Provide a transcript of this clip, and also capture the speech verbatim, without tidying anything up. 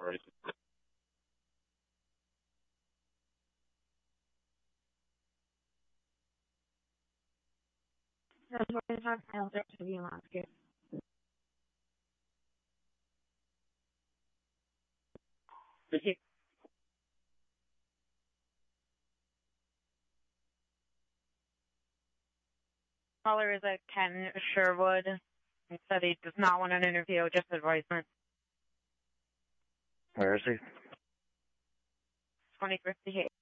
Right. That's what I'm talking about. That's what you want to. Caller is at Ken Sherwood. He said he does not want an interview, just advisement. Where is he? twenty fifty-eight.